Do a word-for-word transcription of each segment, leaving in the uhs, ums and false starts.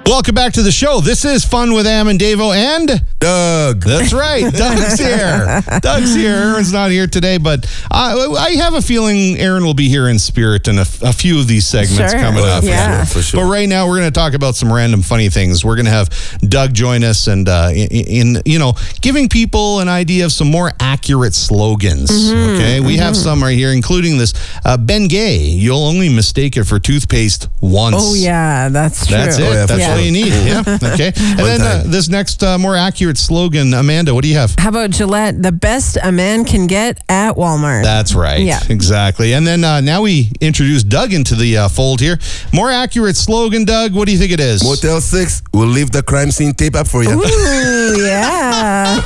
Welcome back to the show. This is Fun with Am and Davo and Doug. That's right. Doug's here. Doug's here. Aaron's not here today, but I, I have a feeling Aaron will be here in spirit in a, a few of these segments Sure. coming up. Yeah. For sure. But right now, we're going to talk about some random funny things. We're going to have Doug join us and, uh, in, in, you know, giving people an idea of some more accurate slogans. Mm-hmm. Okay. We mm-hmm. have some right here, including this uh, Ben Gay. You'll only mistake it for toothpaste once. Oh, yeah, that's true. That's it. Oh, yeah, That's yeah. all you need. Yeah. Okay. And then uh, this next uh, more accurate slogan, Amanda, what do you have? How about Gillette? The best a man can get at Walmart. That's right. Yeah. Exactly. And then uh, now we introduce Doug into the uh, fold here. More accurate slogan, Doug. What do you think it is? Motel six will leave the crime scene tape up for you. Ooh, yeah.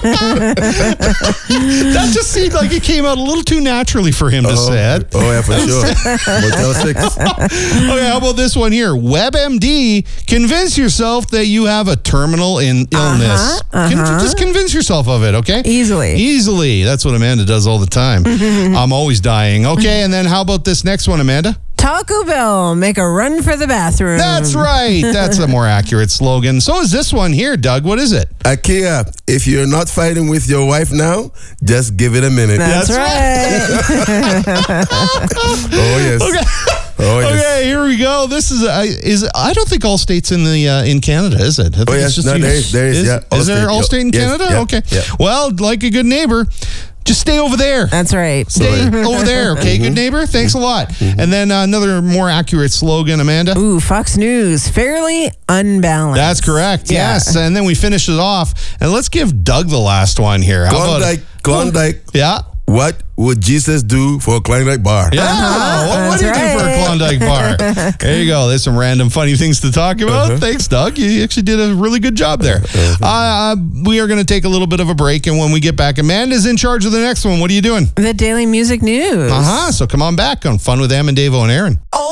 That just seemed like it came out a little too naturally for him to oh, say it. Oh, yeah, for sure. Motel six. Okay, how about this one here? WebMD, convince yourself that you have a terminal in illness. Uh-huh, Con- uh-huh. just convince yourself of it, okay? Easily. Easily. That's what Amanda does all the time. I'm always dying. Okay, and then how about this next one, Amanda? Taco Bell, make a run for the bathroom. That's right. That's a more accurate slogan. So is this one here, Doug. What is it? IKEA, if you're not fighting with your wife now, just give it a minute. That's, That's right. Oh, yes. Okay. Oh, yes. Okay, here we go. This is uh, is I don't think Allstate's in the uh, in Canada, is it? I think Oh, it's yes. just No, you- there is. There is, is, yeah. is there Allstate, Allstate in yes, Canada? yeah, okay. yeah. Well, like a good neighbor, just stay over there. That's right. Stay over there, okay, good neighbor? Thanks a lot. And then uh, another more accurate slogan, Amanda. Ooh, Fox News, fairly unbalanced. That's correct, Yeah. yes. And then we finish it off. And let's give Doug the last one here. How about- Klondike, Klondike. Yeah. What would Jesus do for a Klondike bar? Yeah, Uh-huh, what would that's you do for a right. Klondike bar? There you go. There's some random funny things to talk about. Uh-huh. Thanks, Doug. You actually did a really good job there. Uh, we are going to take a little bit of a break, and when we get back, Amanda's in charge of the next one. What are you doing? The Daily Music News. Uh-huh. So come on back on Fun with Am and Davo and Aaron.